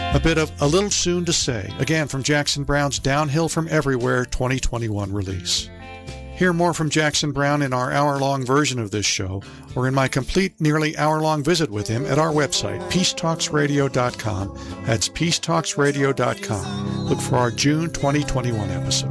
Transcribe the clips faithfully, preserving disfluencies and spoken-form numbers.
A bit of A Little Soon to Say, again from Jackson Browne's Downhill from Everywhere twenty twenty-one release. Hear more from Jackson Browne in our hour-long version of this show, or in my complete, nearly hour-long visit with him at our website, peace talks radio dot com. That's peace talks radio dot com. Look for our June twenty twenty-one episode.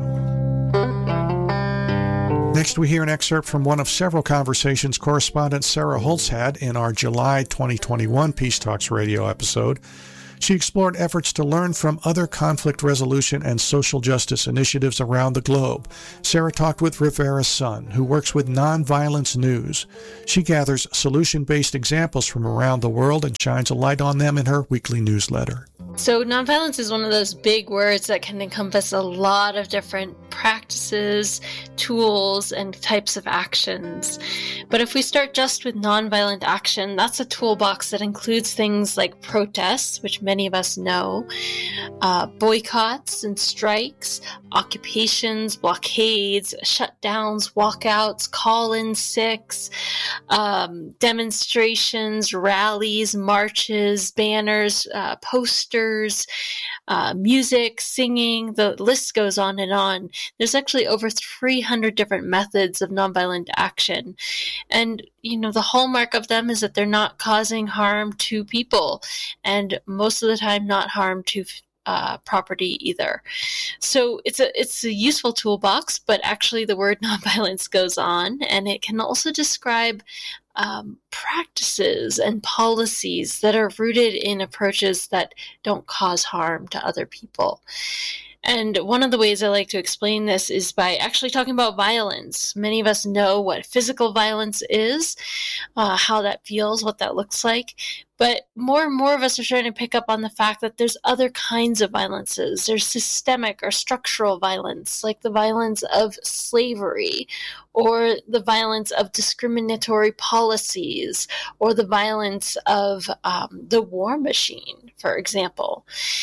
Next, we hear an excerpt from one of several conversations correspondent Sarah Holtz had in our July twenty twenty-one Peace Talks Radio episode. She explored efforts to learn from other conflict resolution and social justice initiatives around the globe. Sarah talked with Rivera Sun, who works with Nonviolence News. She gathers solution-based examples from around the world and shines a light on them in her weekly newsletter. So nonviolence is one of those big words that can encompass a lot of different practices, tools, and types of actions. But if we start just with nonviolent action, that's a toolbox that includes things like protests, which many of us know, uh, boycotts and strikes, occupations, blockades, shutdowns, walkouts, call-in sicks, um, demonstrations, rallies, marches, banners, uh, posters, Uh, music, singing, the list goes on and on. There's actually over three hundred different methods of nonviolent action. And, you know, the hallmark of them is that they're not causing harm to people, and most of the time not harm to uh, property either. So it's a it's a useful toolbox, but actually the word nonviolence goes on, and it can also describe Um, practices and policies that are rooted in approaches that don't cause harm to other people. And one of the ways I like to explain this is by actually talking about violence. Many of us know what physical violence is, uh, how that feels, what that looks like. But more and more of us are starting to pick up on the fact that there's other kinds of violences. There's systemic or structural violence, like the violence of slavery, or the violence of discriminatory policies, or the violence of um, the war machine, for example.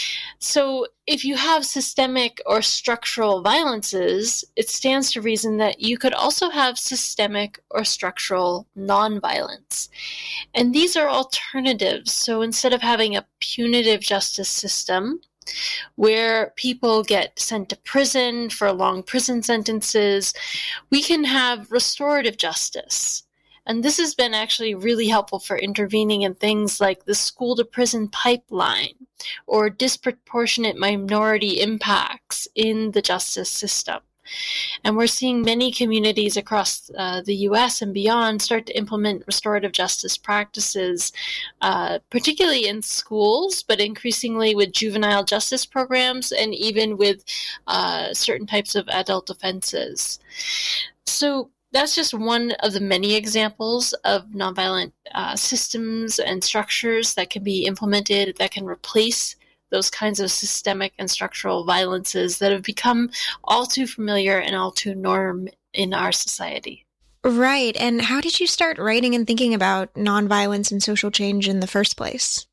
So if you have systemic or structural violences, it stands to reason that you could also have systemic or structural nonviolence. And these are alternatives. So instead of having a punitive justice system where people get sent to prison for long prison sentences, we can have restorative justice. And this has been actually really helpful for intervening in things like the school-to-prison pipeline or disproportionate minority impacts in the justice system. And we're seeing many communities across uh, the U S and beyond start to implement restorative justice practices, uh, particularly in schools, but increasingly with juvenile justice programs and even with uh, certain types of adult offenses. So that's just one of the many examples of nonviolent uh, systems and structures that can be implemented that can replace those kinds of systemic and structural violences that have become all too familiar and all too norm in our society. Right. And how did you start writing and thinking about nonviolence and social change in the first place?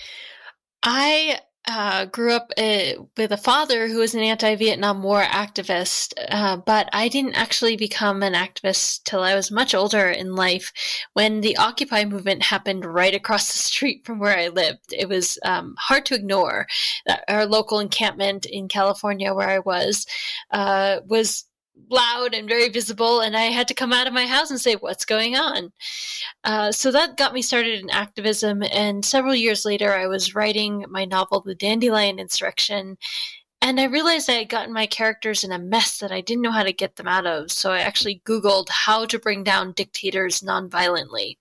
I uh, grew up uh, with a father who was an anti-Vietnam War activist, uh, but I didn't actually become an activist till I was much older in life when the Occupy movement happened right across the street from where I lived. It was um, hard to ignore. Our local encampment in California where I was uh, was loud and very visible, and I had to come out of my house and say, what's going on? Uh, so that got me started in activism, and several years later, I was writing my novel, The Dandelion Insurrection, and I realized I had gotten my characters in a mess that I didn't know how to get them out of, so I actually Googled how to bring down dictators nonviolently.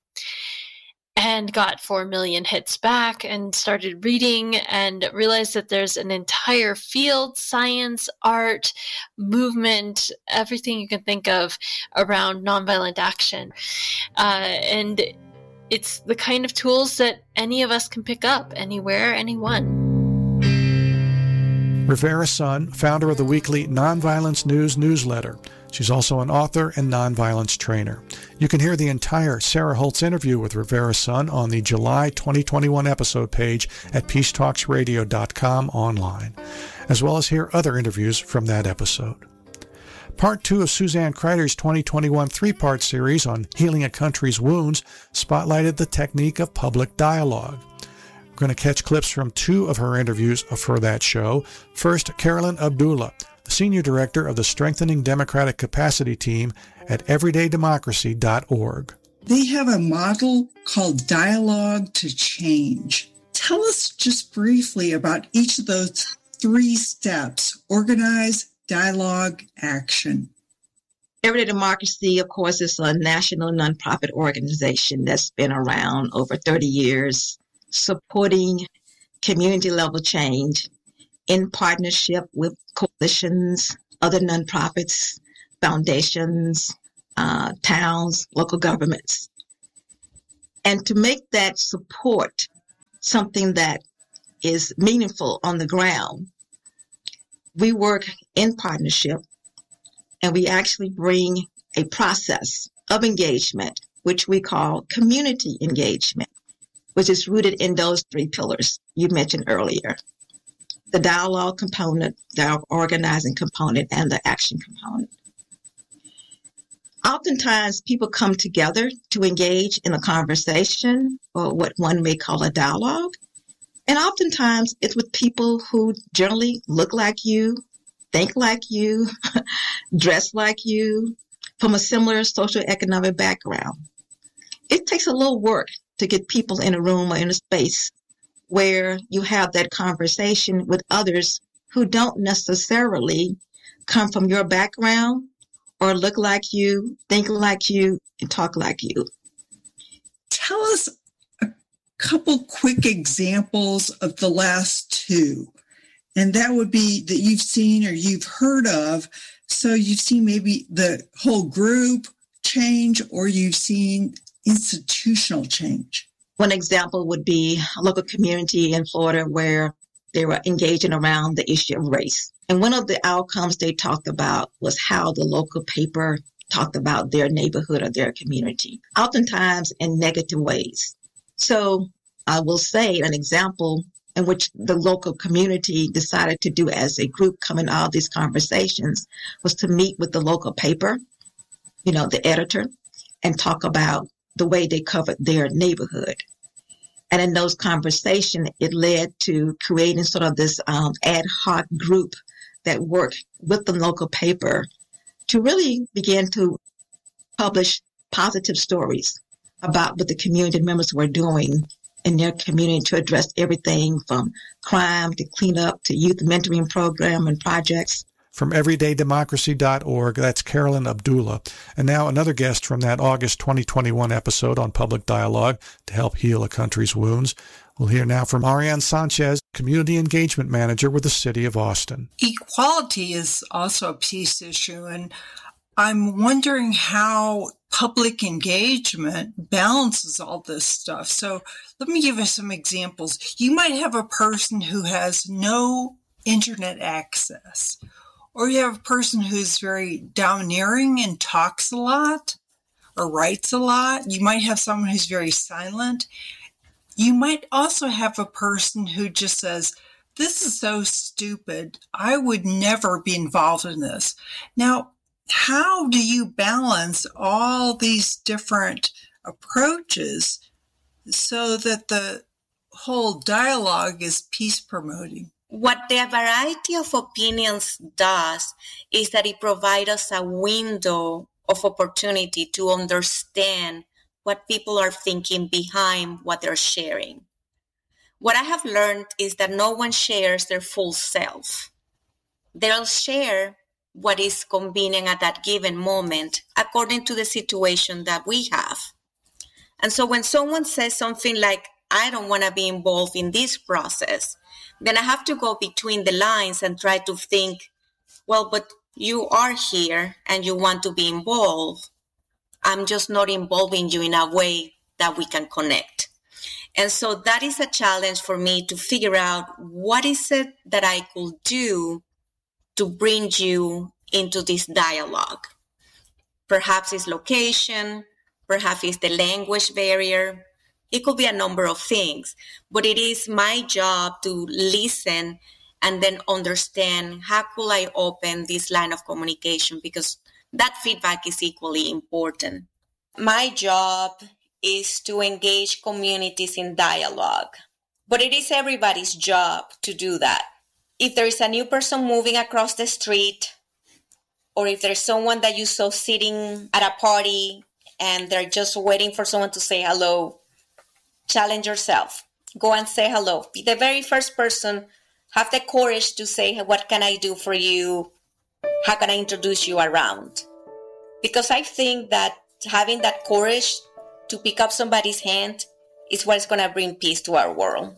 And got four million hits back and started reading and realized that there's an entire field, science, art, movement, everything you can think of around nonviolent action. Uh, and it's the kind of tools that any of us can pick up anywhere, anyone. Rivera Sun, founder of the weekly Nonviolence News newsletter. She's also an author and nonviolence trainer. You can hear the entire Sarah Holtz interview with Rivera Sun on the July twenty twenty-one episode page at peace talks radio dot com online, as well as hear other interviews from that episode. Part two of Suzanne Kreider's twenty twenty-one three-part series on healing a country's wounds spotlighted the technique of public dialogue. We're going to catch clips from two of her interviews for that show. First, Carolyn Abdullah, the Senior Director of the Strengthening Democratic Capacity Team at everyday democracy dot org. They have a model called Dialogue to Change. Tell us just briefly about each of those three steps: organize, dialogue, action. Everyday Democracy, of course, is a national nonprofit organization that's been around over thirty years, supporting community-level change in partnership with coalitions, other nonprofits, foundations, uh, towns, local governments. And to make that support something that is meaningful on the ground, we work in partnership, and we actually bring a process of engagement, which we call community engagement, which is rooted in those three pillars you mentioned earlier: the dialogue component, the organizing component, and the action component. Oftentimes, people come together to engage in a conversation, or what one may call a dialogue. And oftentimes, it's with people who generally look like you, think like you, dress like you, from a similar socioeconomic background. It takes a little work to get people in a room or in a space where you have that conversation with others who don't necessarily come from your background or look like you, think like you, and talk like you. Tell us a couple quick examples of the last two. And that would be that you've seen or you've heard of. So you've seen maybe the whole group change, or you've seen institutional change. One example would be a local community in Florida where they were engaging around the issue of race. And one of the outcomes they talked about was how the local paper talked about their neighborhood or their community, oftentimes in negative ways. So I will say an example in which the local community decided to do as a group coming out of these conversations was to meet with the local paper, you know, the editor, and talk about the way they covered their neighborhood. And in those conversations, it led to creating sort of this um, ad hoc group that worked with the local paper to really begin to publish positive stories about what the community members were doing in their community to address everything from crime to cleanup to youth mentoring program and projects. From everyday democracy dot org, that's Carolyn Abdullah. And now another guest from that August twenty twenty-one episode on Public Dialogue to help heal a country's wounds. We'll hear now from Ariane Sanchez, Community Engagement Manager with the City of Austin. Equality is also a peace issue, and I'm wondering how public engagement balances all this stuff. So let me give you some examples. You might have a person who has no internet access, or you have a person who's very domineering and talks a lot or writes a lot. You might have someone who's very silent. You might also have a person who just says, "This is so stupid. I would never be involved in this." Now, how do you balance all these different approaches so that the whole dialogue is peace promoting? What the variety of opinions does is that it provides us a window of opportunity to understand what people are thinking behind what they're sharing. What I have learned is that no one shares their full self. They'll share what is convenient at that given moment according to the situation that we have. And so when someone says something like, "I don't want to be involved in this process," then I have to go between the lines and try to think, well, but you are here and you want to be involved. I'm just not involving you in a way that we can connect. And so that is a challenge for me to figure out what is it that I could do to bring you into this dialogue. Perhaps it's location, perhaps it's the language barrier. It could be a number of things, but it is my job to listen and then understand how could I open this line of communication, because that feedback is equally important. My job is to engage communities in dialogue, But it is everybody's job to do that. If there is a new person moving across the street, or if there's someone that you saw sitting at a party and they're just waiting for someone to say hello, challenge yourself. Go and say hello. Be the very first person. Have the courage to say, what can I do for you? How can I introduce you around? Because I think that having that courage to pick up somebody's hand is what's going to bring peace to our world.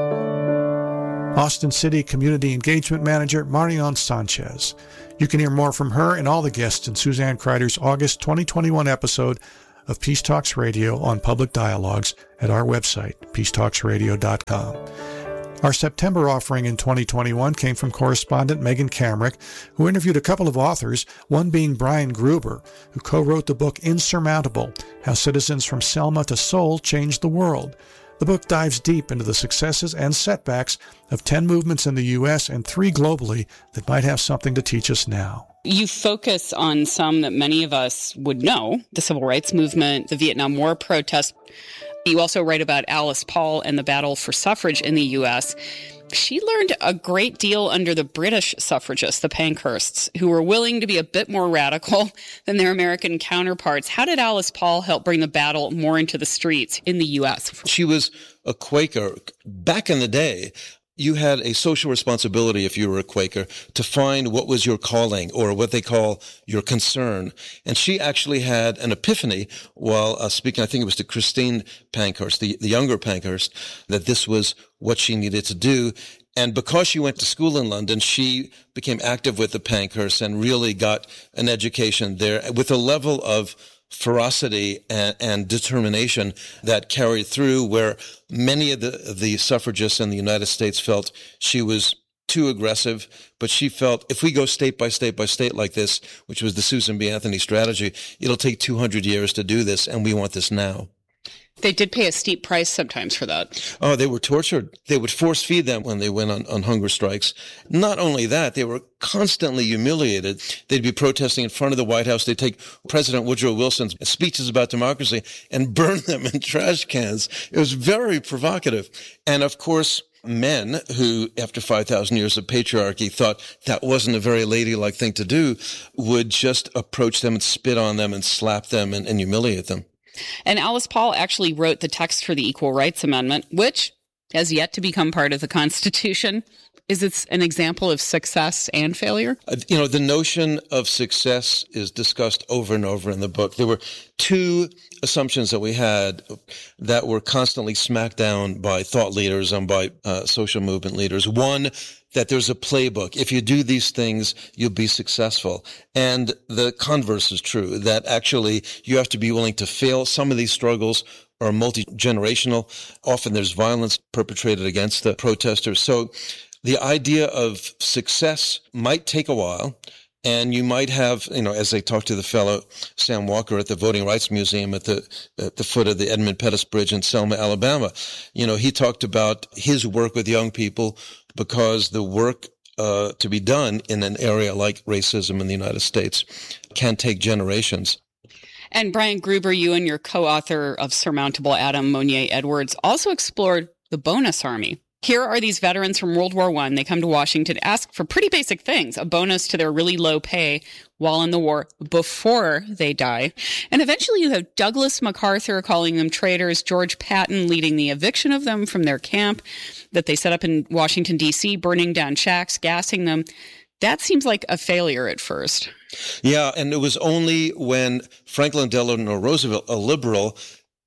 Austin City Community Engagement Manager Marion Sanchez. You can hear more from her and all the guests in Suzanne Kreider's August twenty twenty-one episode of Peace Talks Radio on Public Dialogues at our website, peace talks radio dot com. Our September offering in twenty twenty-one came from correspondent Megan Kamrick, who interviewed a couple of authors, one being Brian Gruber, who co-wrote the book Insurmountable, How Citizens from Selma to Seoul Changed the World. The book dives deep into the successes and setbacks of ten movements in the U S and three globally that might have something to teach us now. You focus on some that many of us would know, the civil rights movement, the Vietnam War protests. You also write about Alice Paul and the battle for suffrage in the U S. She learned a great deal under the British suffragists, the Pankhursts, who were willing to be a bit more radical than their American counterparts. How did Alice Paul help bring the battle more into the streets in the U S? She was a Quaker. Back in the day, you had a social responsibility, if you were a Quaker, to find what was your calling or what they call your concern. And she actually had an epiphany while uh, speaking, I think it was to Christine Pankhurst, the, the younger Pankhurst, that this was what she needed to do. And because she went to school in London, she became active with the Pankhursts and really got an education there with a level of ferocity and, and determination that carried through, where many of the, the suffragists in the United States felt she was too aggressive, but she felt if we go state by state by state like this, which was the Susan B. Anthony strategy, it'll take two hundred years to do this, and we want this now. They did pay a steep price sometimes for that. Oh, they were tortured. They would force feed them when they went on, on hunger strikes. Not only that, they were constantly humiliated. They'd be protesting in front of the White House. They'd take President Woodrow Wilson's speeches about democracy and burn them in trash cans. It was very provocative. And of course, men who, after five thousand years of patriarchy, thought that wasn't a very ladylike thing to do, would just approach them and spit on them and slap them and, and humiliate them. And Alice Paul actually wrote the text for the Equal Rights Amendment, which has yet to become part of the Constitution. Is it an example of success and failure? Uh, you know, the notion of success is discussed over and over in the book. There were two assumptions that we had that were constantly smacked down by thought leaders and by uh, social movement leaders. One, that there's a playbook. If you do these things, you'll be successful. And the converse is true, that actually you have to be willing to fail. Some of these struggles are multi-generational. Often there's violence perpetrated against the protesters. So the idea of success might take a while. And you might have, you know, as I talked to the fellow Sam Walker at the Voting Rights Museum at the at the foot of the Edmund Pettus Bridge in Selma, Alabama, you know, he talked about his work with young people because the work uh, to be done in an area like racism in the United States can take generations. And Brian Gruber, you and your co-author of Surmountable, Adam Monier Edwards, also explored the bonus army. Here are these veterans from World War One. They come to Washington to ask for pretty basic things, a bonus to their really low pay while in the war before they die. And eventually you have Douglas MacArthur calling them traitors, George Patton leading the eviction of them from their camp that they set up in Washington, D C, burning down shacks, gassing them. That seems like a failure at first. Yeah, and it was only when Franklin Delano Roosevelt, a liberal,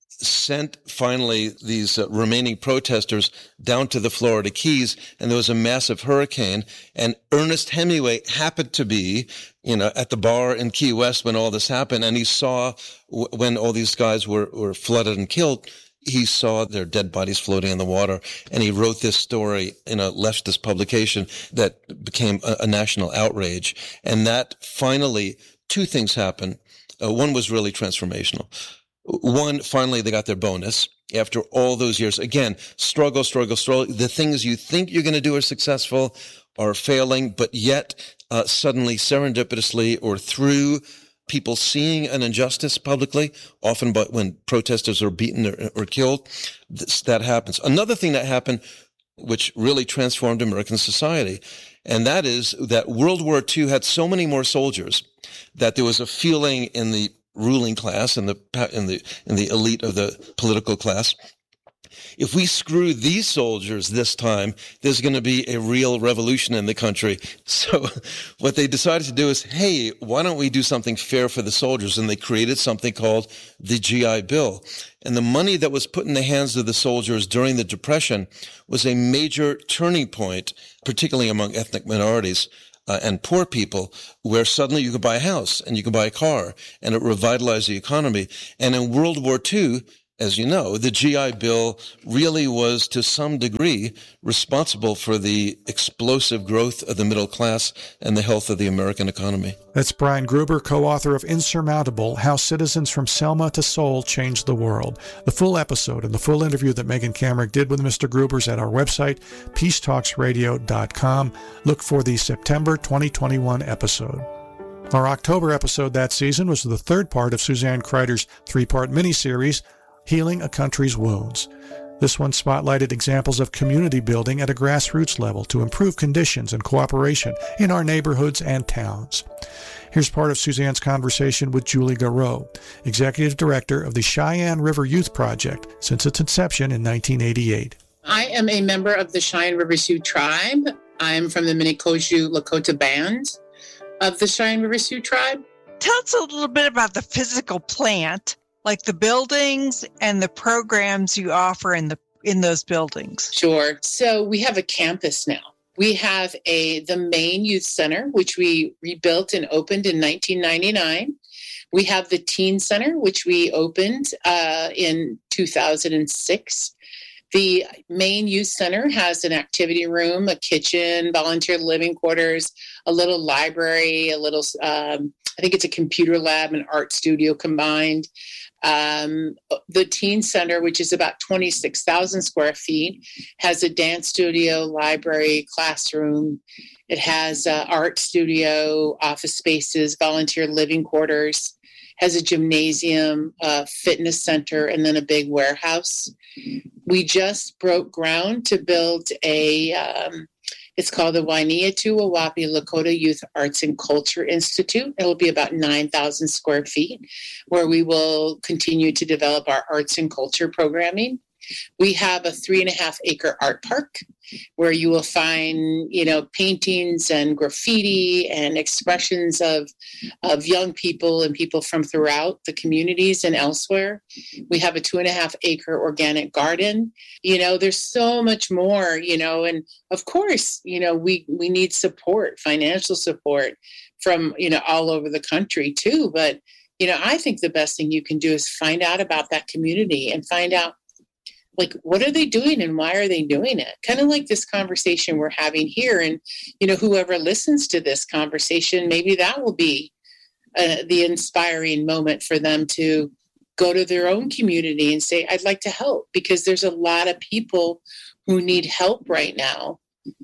sent finally these uh, remaining protesters down to the Florida Keys, and there was a massive hurricane, and Ernest Hemingway happened to be, you know, at the bar in Key West when all this happened, and he saw w- when all these guys were, were flooded and killed, he saw their dead bodies floating in the water, and he wrote this story in a leftist publication that became a, a national outrage. And that finally, two things happened. Uh, one was really transformational. One, finally, they got their bonus after all those years. Again, struggle, struggle, struggle. The things you think you're going to do are successful are failing, but yet uh, suddenly, serendipitously, or through people seeing an injustice publicly, often but when protesters are beaten or, or killed. This, that happens. Another thing that happened, which really transformed American society, and that is that World War Two had so many more soldiers that there was a feeling in the ruling class and the in the in the elite of the political class, if we screw these soldiers this time, there's going to be a real revolution in the country. So what they decided to do is, hey, why don't we do something fair for the soldiers? And they created something called the G I Bill. And the money that was put in the hands of the soldiers during the Depression was a major turning point, particularly among ethnic minorities uh, and poor people, where suddenly you could buy a house and you could buy a car, and it revitalized the economy. And in World War Two, as you know, the G I Bill really was, to some degree, responsible for the explosive growth of the middle class and the health of the American economy. That's Brian Gruber, co-author of Insurmountable, How Citizens from Selma to Seoul Changed the World. The full episode and the full interview that Megan Kamerick did with Mister Gruber's at our website, peace talks radio dot com. Look for the September twenty twenty-one episode. Our October episode that season was the third part of Suzanne Kreider's three-part miniseries, Healing a Country's Wounds. This one spotlighted examples of community building at a grassroots level to improve conditions and cooperation in our neighborhoods and towns. Here's part of Suzanne's conversation with Julie Garreau, Executive Director of the Cheyenne River Youth Project since its inception in nineteen eighty-eight. I am a member of the Cheyenne River Sioux Tribe. I'm from the Minikoju Lakota Band of the Cheyenne River Sioux Tribe. Tell us a little bit about the physical plant, like the buildings and the programs you offer in the in those buildings. Sure. So we have a campus now. We have a the main youth center, which we rebuilt and opened in nineteen ninety-nine. We have the teen center, which we opened uh, in two thousand six. The main youth center has an activity room, a kitchen, volunteer living quarters, a little library, a little, um, I think it's a computer lab and art studio combined. Um, the teen center, which is about twenty-six thousand square feet, has a dance studio, library, classroom. It has uh, art studio, office spaces, volunteer living quarters, has a gymnasium, a fitness center, and then a big warehouse. We just broke ground to build a, um, it's called the Wainiatu-Wawapi Lakota Youth Arts and Culture Institute. It'll be about nine thousand square feet, where we will continue to develop our arts and culture programming. We have a three and a half acre art park where you will find, you know, paintings and graffiti and expressions of, of young people and people from throughout the communities and elsewhere. We have a two and a half acre organic garden. You know, there's so much more, you know, and of course, you know, we, we need support, financial support from, you know, all over the country too. But, you know, I think the best thing you can do is find out about that community and find out, like, what are they doing and why are they doing it? Kind of like this conversation we're having here. And, you know, whoever listens to this conversation, maybe that will be uh, the inspiring moment for them to go to their own community and say, I'd like to help, because there's a lot of people who need help right now.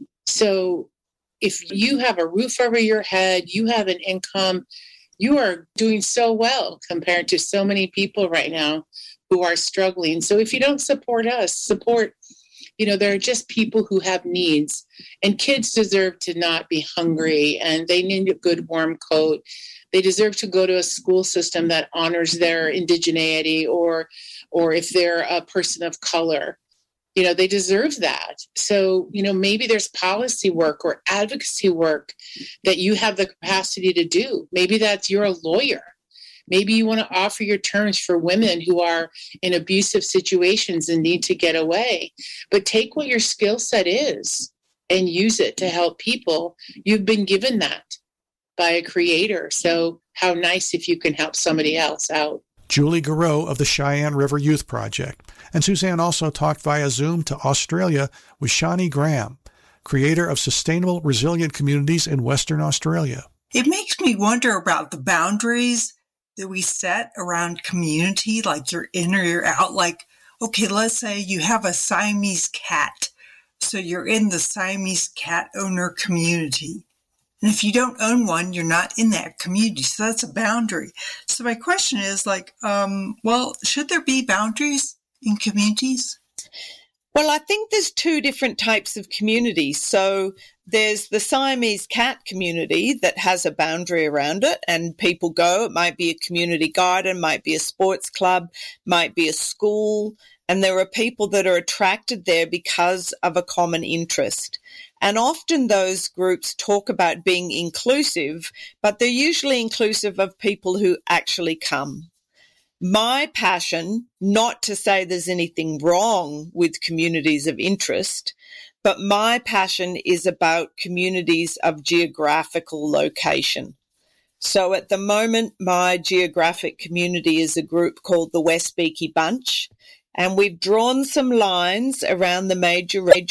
So if you have a roof over your head, you have an income, you are doing so well compared to so many people right now who are struggling. So if you don't support us, support, you know, there are just people who have needs, and kids deserve to not be hungry, and they need a good warm coat. They deserve to go to a school system that honors their indigeneity, or, or if they're a person of color, you know, they deserve that. So, you know, maybe there's policy work or advocacy work that you have the capacity to do. Maybe that's, you're a lawyer. Maybe you want to offer your terms for women who are in abusive situations and need to get away. But take what your skill set is and use it to help people. You've been given that by a creator. So how nice if you can help somebody else out. Julie Garreau of the Cheyenne River Youth Project. And Suzanne also talked via Zoom to Australia with Shani Graham, creator of Sustainable Resilient Communities in Western Australia. It makes me wonder about the boundaries that we set around community, like you're in or you're out. Like, okay, let's say you have a Siamese cat. So you're in the Siamese cat owner community. And if you don't own one, you're not in that community. So that's a boundary. So my question is like, um, well, should there be boundaries in communities? Well, I think there's two different types of communities. So there's the Siamese cat community that has a boundary around it and people go. It might be a community garden, might be a sports club, might be a school. And there are people that are attracted there because of a common interest. And often those groups talk about being inclusive, but they're usually inclusive of people who actually come. My passion, not to say there's anything wrong with communities of interest, but my passion is about communities of geographical location. So at the moment, my geographic community is a group called the West Beaky Bunch, and we've drawn some lines around the major regions